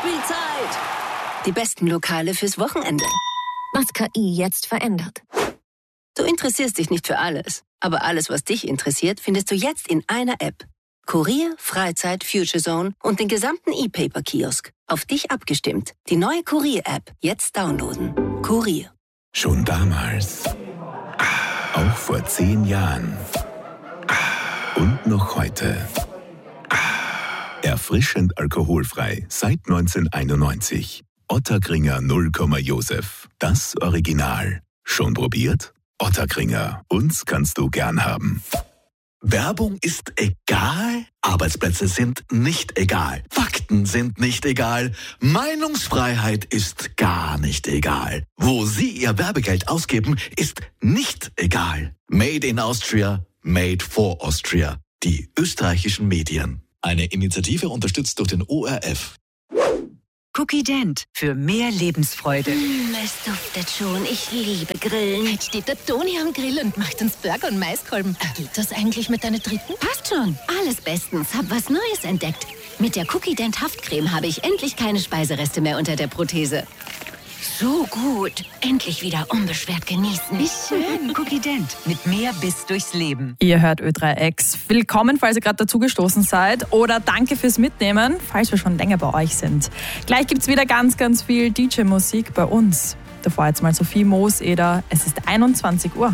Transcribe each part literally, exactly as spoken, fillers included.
Nachspielzeit. Die besten Lokale fürs Wochenende. Was K I jetzt verändert. Du interessierst dich nicht für alles, aber alles, was dich interessiert, findest du jetzt in einer App. Kurier, Freizeit, Future Zone und den gesamten E-Paper-Kiosk. Auf dich abgestimmt. Die neue Kurier-App. Jetzt downloaden. Kurier. Schon damals. Auch vor zehn Jahren. Und noch heute. Erfrischend alkoholfrei seit neunzehnhunderteinundneunzig. Ottakringer null Komma Josef. Das Original. Schon probiert? Ottakringer. Uns kannst du gern haben. Werbung ist egal, Arbeitsplätze sind nicht egal, Fakten sind nicht egal, Meinungsfreiheit ist gar nicht egal. Wo Sie Ihr Werbegeld ausgeben, ist nicht egal. Made in Austria, made for Austria. Die österreichischen Medien. Eine Initiative unterstützt durch den O R F. Cookie Dent für mehr Lebensfreude. Mm, es duftet schon. Ich liebe Grillen. Jetzt steht der Toni am Grill und macht uns Burger und Maiskolben. Geht das eigentlich mit deiner dritten? Passt schon. Alles bestens. Hab was Neues entdeckt. Mit der Cookie Dent Haftcreme habe ich endlich keine Speisereste mehr unter der Prothese. So gut. Endlich wieder unbeschwert genießen. Wie schön. Cookie Dent. Mit mehr Biss durchs Leben. Ihr hört Ö drei X. Willkommen, falls ihr gerade dazugestoßen seid. Oder danke fürs Mitnehmen, falls wir schon länger bei euch sind. Gleich gibt es wieder ganz, ganz viel D J-Musik bei uns. Davor jetzt mal Sophie Mooseder. Es ist einundzwanzig Uhr.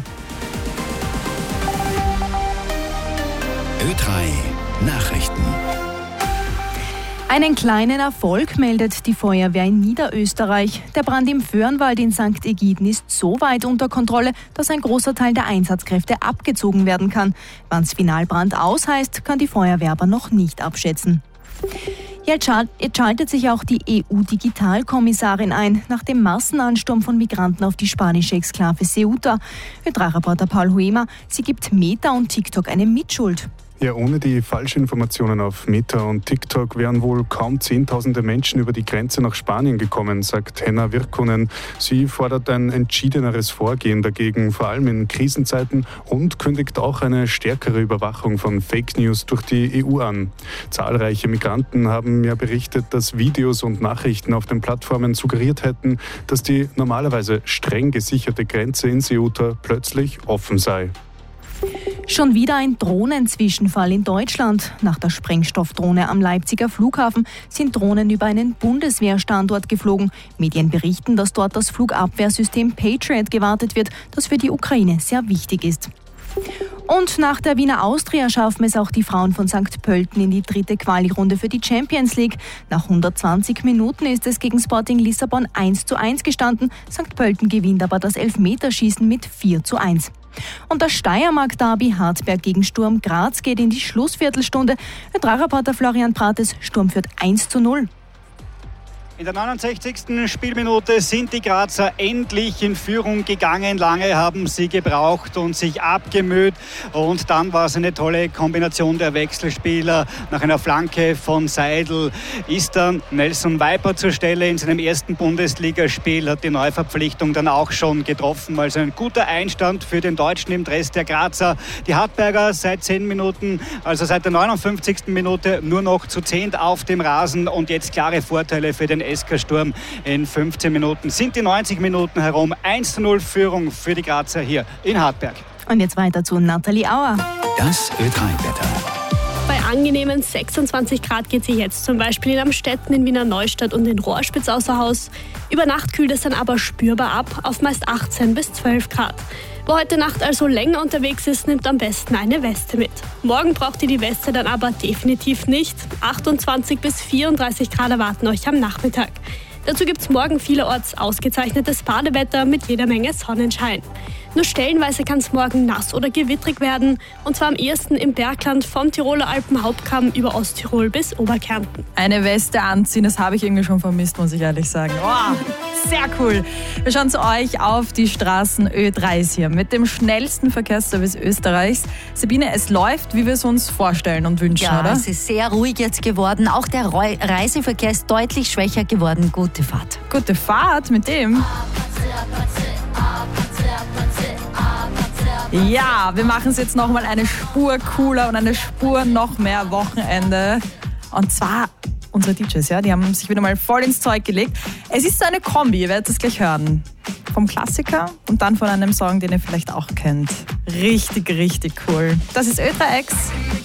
Ö drei Nachrichten. Einen kleinen Erfolg meldet die Feuerwehr in Niederösterreich. Der Brand im Föhrenwald in Sankt Egiden ist so weit unter Kontrolle, dass ein großer Teil der Einsatzkräfte abgezogen werden kann. Wann's Finalbrand aus heißt, kann die Feuerwehr aber noch nicht abschätzen. Jetzt schaltet sich auch die E U-Digitalkommissarin ein, nach dem Massenansturm von Migranten auf die spanische Exklave Ceuta. Ö drei Reporter Paul Huemer, sie gibt Meta und TikTok eine Mitschuld. Ja, ohne die Falschinformationen auf Meta und TikTok wären wohl kaum Zehntausende Menschen über die Grenze nach Spanien gekommen, sagt Henna Virkkunen. Sie fordert ein entschiedeneres Vorgehen dagegen, vor allem in Krisenzeiten, und kündigt auch eine stärkere Überwachung von Fake News durch die E U an. Zahlreiche Migranten haben ja berichtet, dass Videos und Nachrichten auf den Plattformen suggeriert hätten, dass die normalerweise streng gesicherte Grenze in Ceuta plötzlich offen sei. Schon wieder ein Drohnenzwischenfall in Deutschland. Nach der Sprengstoffdrohne am Leipziger Flughafen sind Drohnen über einen Bundeswehrstandort geflogen. Medien berichten, dass dort das Flugabwehrsystem Patriot gewartet wird, das für die Ukraine sehr wichtig ist. Und nach der Wiener Austria schaffen es auch die Frauen von Sankt Pölten in die dritte Quali-Runde für die Champions League. Nach hundertzwanzig Minuten ist es gegen Sporting Lissabon eins zu eins gestanden. Sankt Pölten gewinnt aber das Elfmeterschießen mit vier zu eins. Und das Steiermark-Derby Hartberg gegen Sturm Graz geht in die Schlussviertelstunde. Ö drei Reporter Florian Prates, Sturm führt eins zu null. In der neunundsechzigsten Spielminute sind die Grazer endlich in Führung gegangen. Lange haben sie gebraucht und sich abgemüht. Und dann war es eine tolle Kombination der Wechselspieler. Nach einer Flanke von Seidel ist dann Nelson Viper zur Stelle in seinem ersten Bundesligaspiel. Hat die Neuverpflichtung dann auch schon getroffen. Also ein guter Einstand für den Deutschen im Dress der Grazer. Die Hartberger seit zehn Minuten, also seit der neunundfünfzigsten Minute nur noch zu zehnt auf dem Rasen. Und jetzt klare Vorteile für den S K Sturm. In fünfzehn Minuten sind die neunzig Minuten herum. eins zu null Führung für die Grazer hier in Hartberg. Und jetzt weiter zu Nathalie Auer. Das Ö drei Wetter. Bei angenehmen sechsundzwanzig Grad geht sie jetzt zum Beispiel in Amstetten, in Wiener Neustadt und in Rohrspitz außer Haus. Über Nacht kühlt es dann aber spürbar ab auf meist achtzehn bis zwölf Grad. Wer heute Nacht also länger unterwegs ist, nimmt am besten eine Weste mit. Morgen braucht ihr die Weste dann aber definitiv nicht. achtundzwanzig bis vierunddreißig Grad erwarten euch am Nachmittag. Dazu gibt es morgen vielerorts ausgezeichnetes Badewetter mit jeder Menge Sonnenschein. Nur stellenweise kann es morgen nass oder gewittrig werden, und zwar am ehesten im Bergland vom Tiroler Alpenhauptkamm über Osttirol bis Oberkärnten. Eine Weste anziehen, das habe ich irgendwie schon vermisst, muss ich ehrlich sagen. Oh, sehr cool. Wir schauen zu euch auf die Straßen Ö drei hier mit dem schnellsten Verkehrsservice Österreichs. Sabine, es läuft, wie wir es uns vorstellen und wünschen, ja, oder? Ja, es ist sehr ruhig jetzt geworden. Auch der Reiseverkehr ist deutlich schwächer geworden. Gute Fahrt. Gute Fahrt mit dem? Ja, wir machen es jetzt nochmal eine Spur cooler und eine Spur noch mehr Wochenende. Und zwar unsere D Js, ja, die haben sich wieder mal voll ins Zeug gelegt. Es ist so eine Kombi, ihr werdet es gleich hören. Vom Klassiker und dann von einem Song, den ihr vielleicht auch kennt. Richtig, richtig cool. Das ist Ö drei X.